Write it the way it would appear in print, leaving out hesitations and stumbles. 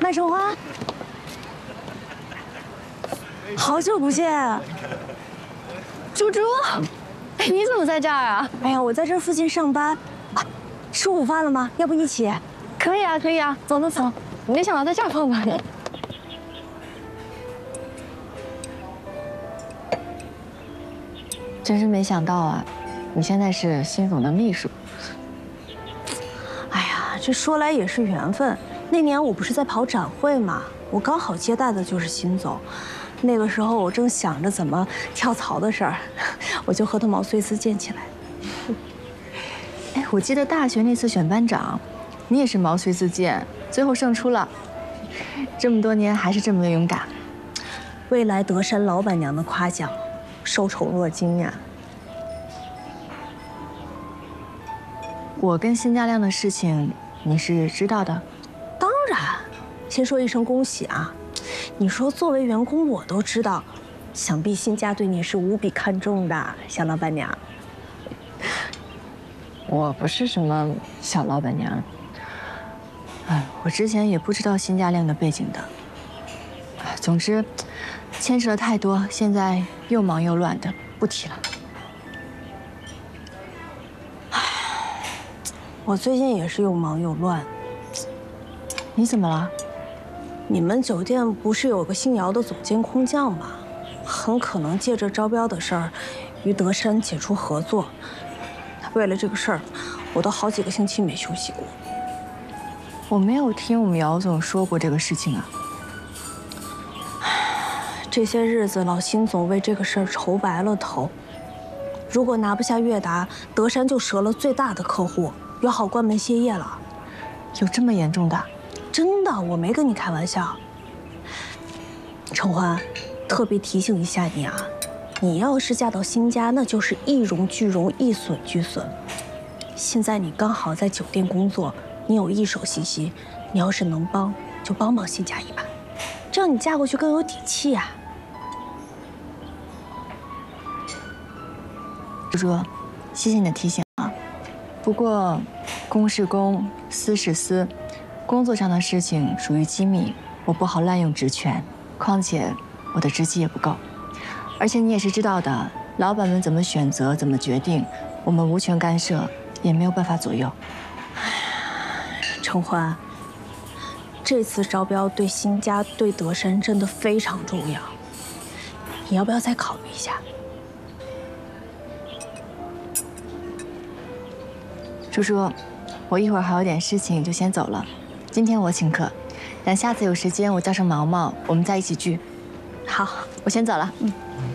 麦春花，好久不见，猪猪，哎，你怎么在这儿啊？哎呀，我在这附近上班，啊，吃午饭了吗？要不一起？可以啊，可以啊，走走走。没想到在这儿碰到你。 真是没想到啊，你现在是辛总的秘书。 哎呀，这说来也是缘分。那年我不是在跑展会嘛，我刚好接待的就是辛总。那个时候我正想着怎么跳槽的事儿，我就和他毛遂自荐起来。 哎，我记得大学那次选班长，你也是毛遂自荐，最后胜出了。这么多年还是这么勇敢。 未来德山老板娘的夸奖，受宠若惊呀。 我跟辛家亮的事情，你是知道的？ 当然，先说一声恭喜啊！你说作为员工我都知道，想必辛家对你是无比看重的，小老板娘。 我不是什么小老板娘。哎，我之前也不知道辛家亮的背景的。总之，牵扯了太多，现在又忙又乱的，不提了。 我最近也是又忙又乱。 你怎么了？ 你们酒店不是有个姓姚的总监空降吗？很可能借着招标的事儿，与德山解除合作。为了这个事儿，我都好几个星期没休息过。 我没有听我们姚总说过这个事情啊。 这些日子，老辛总为这个事儿愁白了头。如果拿不下悦达，德山就折了最大的客户，约好关门歇业了。 有这么严重的？ 真的，我没跟你开玩笑。承欢，特别提醒一下你啊，你要是嫁到辛家，那就是一荣俱荣，一损俱损。现在你刚好在酒店工作，你有一手信息，你要是能帮，就帮帮辛家一把，这样你嫁过去更有底气呀。 猪猪，谢谢你的提醒啊。不过，公是公，私是私，工作上的事情属于机密，我不好滥用职权。况且我的职级也不够，而且你也是知道的，老板们怎么选择、怎么决定，我们无权干涉，也没有办法左右。 承欢，这次招标对辛家、对德山真的非常重要，你要不要再考虑一下？ 猪猪，我一会儿还有点事情，就先走了。今天我请客，等下次有时间我叫上毛毛，我们再一起聚。 好， 我先走了。